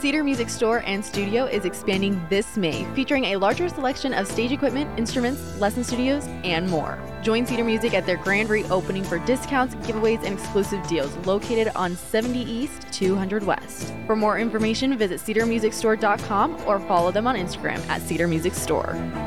Cedar Music Store and Studio is expanding this May, featuring a larger selection of stage equipment, instruments, lesson studios, and more. Join Cedar Music at their grand reopening for discounts, giveaways, and exclusive deals located on 70 East, 200 West. For more information, visit cedarmusicstore.com or follow them on Instagram at Cedar Music Store.